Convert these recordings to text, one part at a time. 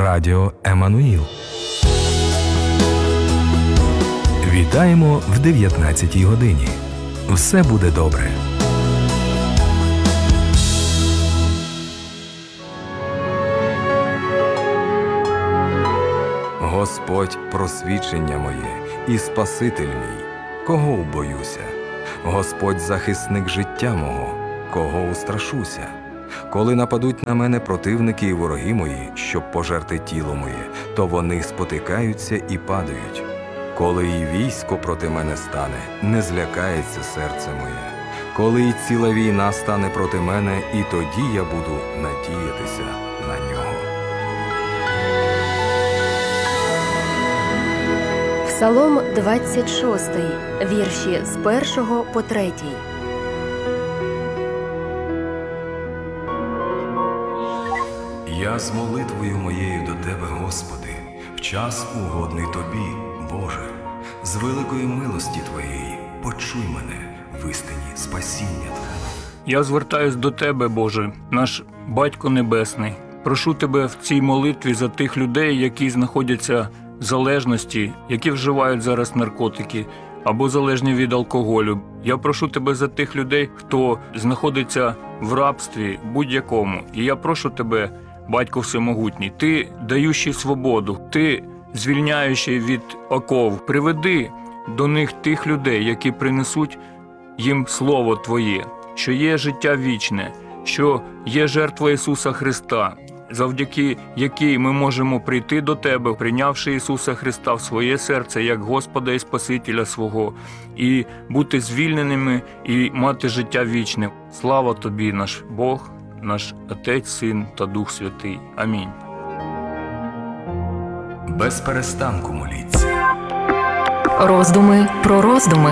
Радіо Еммануїл. Вітаємо в 19-й годині. Все буде добре. Господь – просвічення моє і Спаситель мій, кого убоюся? Господь – захисник життя мого, кого устрашуся? Коли нападуть на мене противники і вороги мої, щоб пожерти тіло моє, то вони спотикаються і падають. Коли і військо проти мене стане, не злякається серце моє. Коли і ціла війна стане проти мене, і тоді я буду надіятися на нього. Псалом 26, вірші з 1 по 3. Я з молитвою моєю до Тебе, Господи, в час угодний Тобі, Боже. З великої милості Твоєї почуй мене в істині спасіння Твого. Я звертаюсь до Тебе, Боже, наш Батько Небесний. Прошу Тебе в цій молитві за тих людей, які знаходяться в залежності, які вживають зараз наркотики або залежні від алкоголю. Я прошу Тебе за тих людей, хто знаходиться в рабстві будь-якому. І я прошу Тебе, Батько Всемогутній, Ти даючий свободу, Ти звільняючий від оков. Приведи до них тих людей, які принесуть їм Слово Твоє, що є життя вічне, що є жертва Ісуса Христа, завдяки якій ми можемо прийти до Тебе, прийнявши Ісуса Христа в своє серце як Господа і Спасителя свого, і бути звільненими і мати життя вічне. Слава Тобі, наш Бог, наш Отець, Син та Дух Святий. Амінь. Без перестанку моліться. Роздуми про роздуми.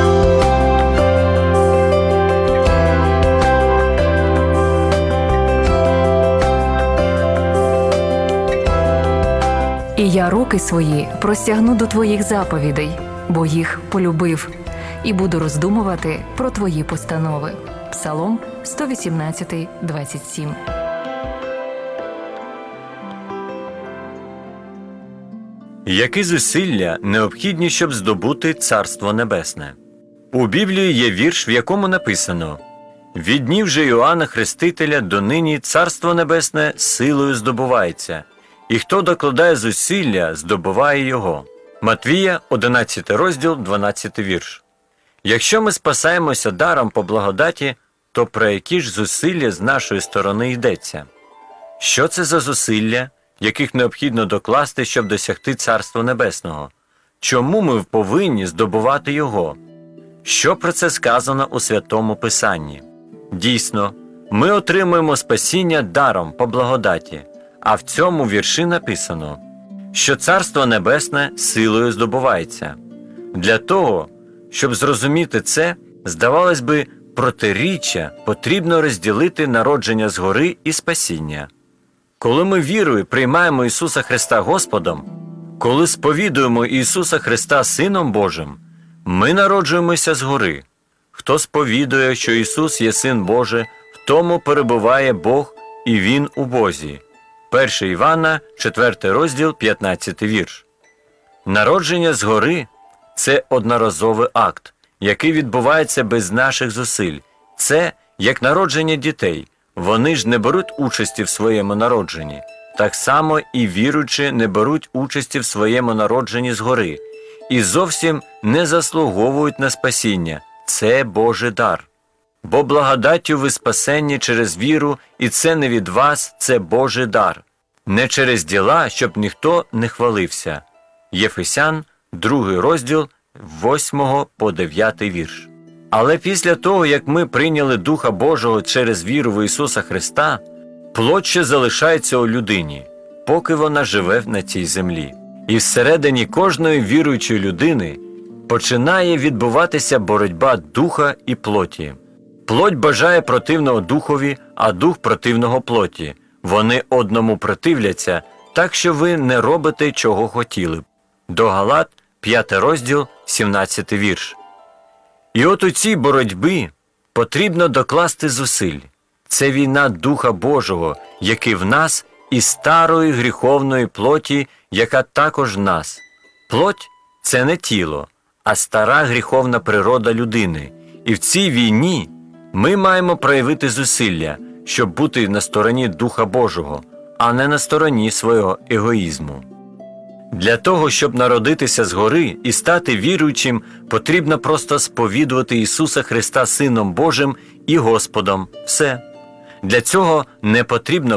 І я руки свої простягну до Твоїх заповідей, бо їх полюбив, і буду роздумувати про Твої постанови. Псалом 118, 27. Які зусилля необхідні, щоб здобути Царство Небесне? У Біблії є вірш, в якому написано: «Від днів же Іоанна Хрестителя донині Царство Небесне силою здобувається, і хто докладає зусилля, здобуває його». Матвія, 11 розділ, 12 вірш. Якщо ми спасаємося даром по благодаті, то про які ж зусилля з нашої сторони йдеться? Що це за зусилля, яких необхідно докласти, щоб досягти Царства Небесного? Чому ми повинні здобувати його? Що про це сказано у Святому Писанні? Дійсно, ми отримуємо спасіння даром по благодаті, а в цьому вірші написано, що Царство Небесне силою здобувається. Для того, щоб зрозуміти це, здавалось би, протиріччя потрібно розділити народження згори і спасіння. Коли ми вірою приймаємо Ісуса Христа Господом, коли сповідуємо Ісуса Христа Сином Божим, ми народжуємося згори. Хто сповідує, що Ісус є Син Божий, в тому перебуває Бог і Він у Бозі. 1 Івана, 4 розділ, 15 вірш. Народження згори – це одноразовий акт, який відбувається без наших зусиль. Це як народження дітей. Вони ж не беруть участі в своєму народженні. Так само і віруючі не беруть участі в своєму народженні згори. І зовсім не заслуговують на спасіння. Це Божий дар. Бо благодаттю ви спасені через віру, і це не від вас, це Божий дар. Не через діла, щоб ніхто не хвалився. Єфесян, 2 розділ, 8 по 9 вірш. Але після того, як ми прийняли Духа Божого через віру в Ісуса Христа, плоть ще залишається у людині, поки вона живе на цій землі. І всередині кожної віруючої людини починає відбуватися боротьба духа і плоті. Плоть бажає противного духові, а дух противного плоті. Вони одному противляться, так що ви не робите, чого хотіли. До Галат, 5 розділ, 17 вірш. І от у цій боротьбі потрібно докласти зусиль. Це війна Духа Божого, який в нас і старої гріховної плоті, яка також в нас. Плоть – це не тіло, а стара гріховна природа людини. І в цій війні ми маємо проявити зусилля, щоб бути на стороні Духа Божого, а не на стороні свого егоїзму. Для того, щоб народитися згори і стати віруючим, потрібно просто сповідувати Ісуса Христа Сином Божим і Господом. Все. Для цього не потрібно